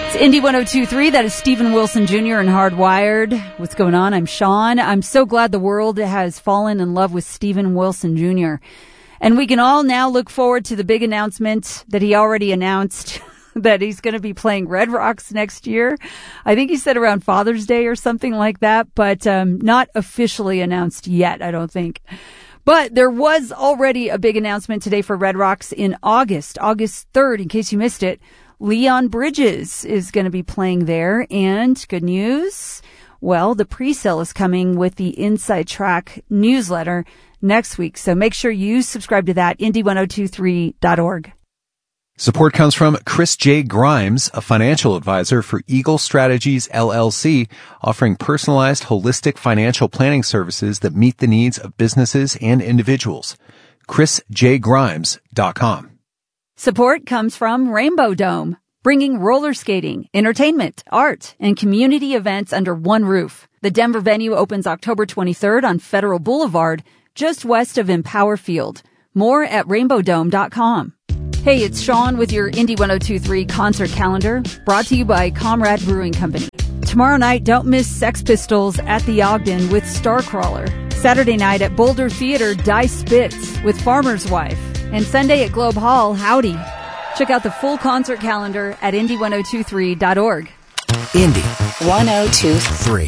It's Indy 102.3. That is Stephen Wilson Jr. and Hardwired. What's going on? I'm Sean. I'm so glad the world has fallen in love with Stephen Wilson Jr. And we can all now look forward to the big announcement that he already announced that he's going to be playing Red Rocks next year. I think he said around Father's Day or something like that, but not officially announced yet, I don't think. But there was already a big announcement today for Red Rocks in August 3rd, in case you missed it. Leon Bridges is going to be playing there. And good news, well, the pre-sale is coming with the Inside Track newsletter next week. So make sure you subscribe to that, indy1023.org. Support comes from Chris J. Grimes, a financial advisor for Eagle Strategies, LLC, offering personalized, holistic financial planning services that meet the needs of businesses and individuals. ChrisJGrimes.com. Support comes from Rainbow Dome, bringing roller skating, entertainment, art, and community events under one roof. The Denver venue opens October 23rd on Federal Boulevard, just west of Empower Field. More at rainbowdome.com. Hey, it's Sean with your Indy 102.3 concert calendar, brought to you by Comrade Brewing Company. Tomorrow night, don't miss Sex Pistols at the Ogden with Starcrawler. Saturday night at Boulder Theater, Dice Spitz with Farmer's Wife. And Sunday at Globe Hall, Howdy. Check out the full concert calendar at indy1023.org. Indy 102.3.